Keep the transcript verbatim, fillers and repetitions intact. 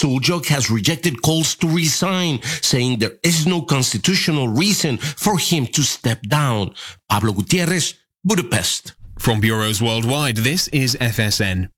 Suljok has rejected calls to resign, saying there is no constitutional reason for him to step down. Pablo Gutierrez, Budapest. From bureaus worldwide, this is F S N.